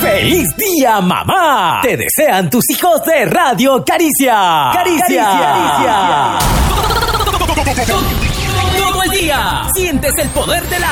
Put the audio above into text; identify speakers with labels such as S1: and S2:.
S1: ¡Feliz día, mamá! Te desean tus hijos de Radio Caricia. Caricia. Todo el día sientes el poder de la